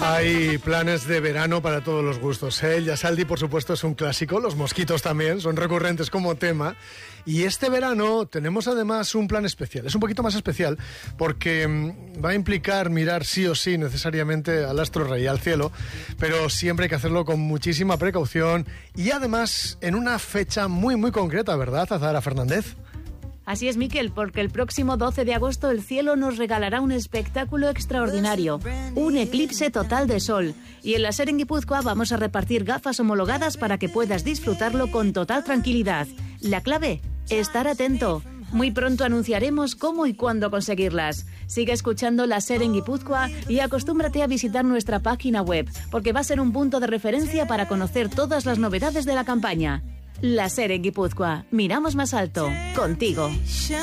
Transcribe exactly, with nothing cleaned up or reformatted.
Hay planes de verano para todos los gustos, ¿eh? El Yasaldi, por supuesto, es un clásico. Los mosquitos también son recurrentes como tema. Y este verano tenemos además un plan especial. Es un poquito más especial porque mmm, va a implicar mirar sí o sí necesariamente al astro rey, al cielo, pero siempre hay que hacerlo con muchísima precaución y además en una fecha muy muy concreta, ¿verdad, Azahara Fernández? Así es, Miquel, porque el próximo doce de agosto el cielo nos regalará un espectáculo extraordinario, un eclipse total de sol. Y en la SER en Guipúzcoa vamos a repartir gafas homologadas para que puedas disfrutarlo con total tranquilidad. La clave, estar atento. Muy pronto anunciaremos cómo y cuándo conseguirlas. Sigue escuchando la SER en Guipúzcoa y acostúmbrate a visitar nuestra página web, porque va a ser un punto de referencia para conocer todas las novedades de la campaña. La SER en Guipúzcoa. Miramos más alto. Contigo.